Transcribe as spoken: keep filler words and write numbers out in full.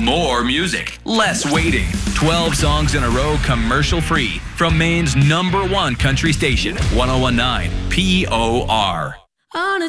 More music, less waiting. twelve songs in a row, commercial free. From Maine's number one country station, one oh one point nine P O R. On a